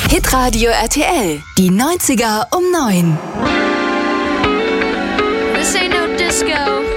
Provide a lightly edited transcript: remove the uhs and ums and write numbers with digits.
Hitradio RTL, die 90er um 9. This ain't no disco.